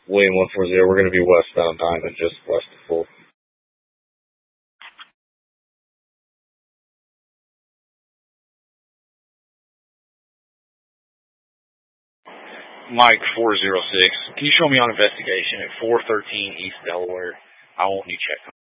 William 140, we're going to be westbound Diamond, just west of Full. Mike 406, can you show me on investigation at 413 East Delaware? I won't need check.